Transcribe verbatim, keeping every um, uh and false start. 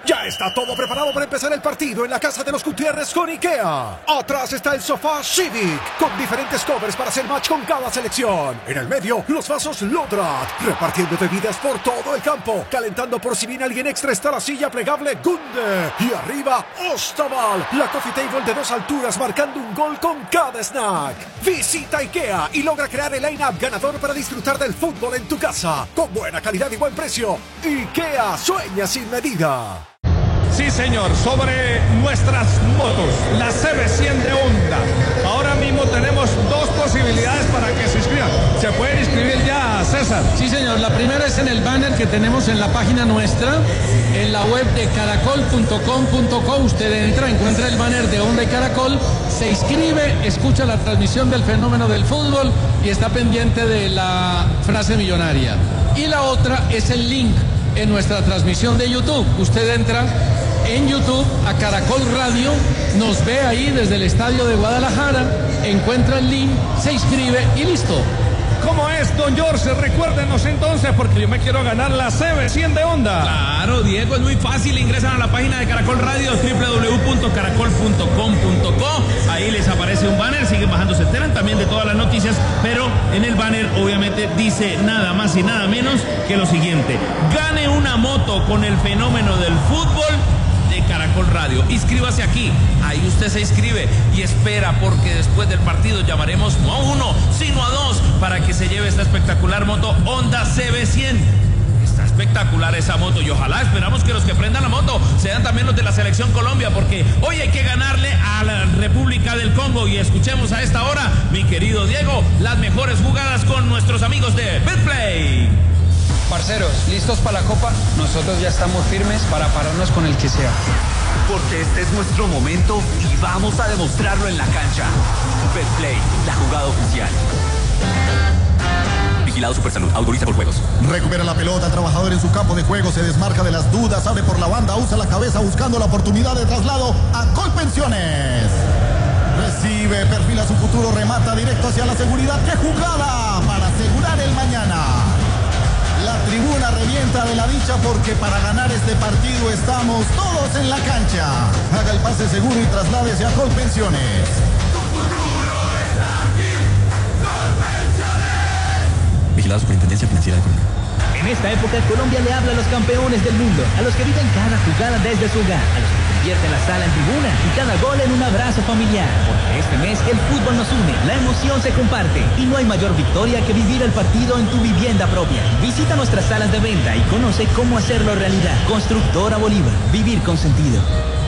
Ya está todo preparado para empezar el partido en la casa de los Gutiérrez con IKEA. Atrás está el sofá Civic, con diferentes covers para hacer match con cada selección. En el medio, los vasos Lodrat, repartiendo bebidas por todo el campo. Calentando por si viene alguien extra está la silla plegable Gunde. Y arriba, Ostaval, la coffee table de dos alturas marcando un gol con cada snack. Visita IKEA y logra crear el line-up ganador para disfrutar del fútbol en tu casa. Con buena calidad y buen precio. IKEA sueña sin medida. Sí, señor, sobre nuestras motos, la C B cien de Honda. Ahora mismo tenemos dos posibilidades para que se inscriban. ¿Se pueden inscribir ya, César? Sí, señor, la primera es en el banner que tenemos en la página nuestra, en la web de caracol punto com punto co. Usted entra, encuentra el banner de Honda y Caracol, se inscribe, escucha la transmisión del fenómeno del fútbol y está pendiente de la frase millonaria. Y la otra es el link en nuestra transmisión de YouTube. Usted entra en YouTube a Caracol Radio, nos ve ahí desde el estadio de Guadalajara, encuentra el link, se inscribe y listo. ¿Cómo es, don George? Recuérdenos entonces, porque yo me quiero ganar la C B cien de Honda. Claro, Diego, es muy fácil. Ingresan a la página de Caracol Radio, doble u doble u doble u punto caracol punto com punto co. Ahí les aparece un banner, siguen bajando, se enteran también de todas las noticias, pero en el banner obviamente dice nada más y nada menos que lo siguiente: gane una moto con el fenómeno del fútbol de Caracol Radio. Inscríbase aquí, ahí usted se inscribe y espera, porque después del partido llamaremos no a uno, sino a dos, para que se lleve esta espectacular moto Honda C B cien. Está espectacular esa moto y ojalá esperamos que los que prendan la moto sean también los de la Selección Colombia, porque hoy hay que ganarle a la República del Congo. Y escuchemos a esta hora, mi querido Diego, las mejores jugadas con nuestros amigos de Betplay. Parceros, ¿listos para la Copa? Nosotros ya estamos firmes para pararnos con el que sea. Porque este es nuestro momento y vamos a demostrarlo en la cancha. Betplay, la jugada oficial. Vigilado Supersalud, autoriza por juegos. Recupera la pelota, trabajador en su campo de juego, se desmarca de las dudas, abre por la banda, usa la cabeza buscando la oportunidad de traslado a Colpensiones. Recibe, perfila su futuro, remata directo hacia la seguridad. ¡Qué jugada para asegurar el mañana! La tribuna revienta de la dicha, porque para ganar este partido estamos todos en la cancha. Haga el pase seguro y trasládese a Colpensiones. Vigilado Superintendencia Financiera de Colombia. En esta época, Colombia le habla a los campeones del mundo, a los que viven cada jugada desde su hogar, a los que convierten la sala en tribuna y cada gol en un abrazo familiar. Porque este mes el fútbol nos une, la emoción se comparte y no hay mayor victoria que vivir el partido en tu vivienda propia. Visita nuestras salas de venta y conoce cómo hacerlo realidad. Constructora Bolívar, vivir con sentido.